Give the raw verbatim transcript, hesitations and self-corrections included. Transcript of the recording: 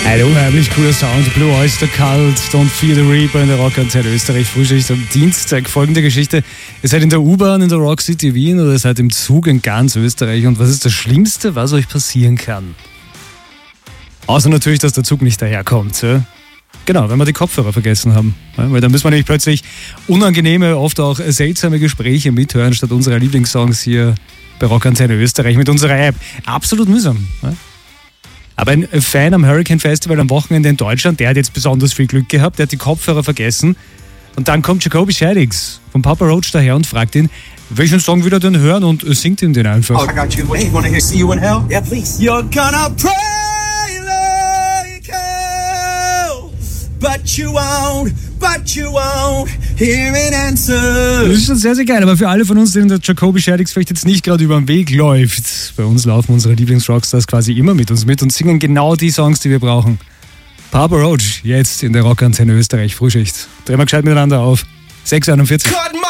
Ein unheimlich cooler Sound. Blue Oyster Cult, Don't Fear the Reaper in der Rockantenne Österreich. Frühschicht am Dienstag. Folgende Geschichte. Ihr seid in der U-Bahn in der Rock City Wien oder ihr seid im Zug in ganz Österreich. Und was ist das Schlimmste, was euch passieren kann? Außer natürlich, dass der Zug nicht daherkommt. Ja? Genau, wenn wir die Kopfhörer vergessen haben. Ja? Weil dann müssen wir nämlich plötzlich unangenehme, oft auch seltsame Gespräche mithören, statt unserer Lieblingssongs hier bei Rockantenne Österreich mit unserer App. Absolut mühsam. Ja? Aber ein Fan am Hurricane Festival am Wochenende in Deutschland, der hat jetzt besonders viel Glück gehabt, der hat die Kopfhörer vergessen. Und dann kommt Jacoby Shaddix von Papa Roach daher und fragt ihn, welchen Song will er denn hören, und singt ihm den einfach. Oh, I got you. Hey, you wanna hear See You in Hell? Yeah, please. You're gonna pray like hell, but you won't, but you won't hear an answer. Das ist schon sehr, sehr geil, aber für alle von uns, denen der Jacoby Shaddix vielleicht jetzt nicht gerade über den Weg läuft, bei uns laufen unsere Lieblings-Rockstars quasi immer mit uns mit und singen genau die Songs, die wir brauchen. Papa Roach, jetzt in der Rockantenne Österreich Frühschicht. Drehen wir gescheit miteinander auf. sechs Uhr einundvierzig.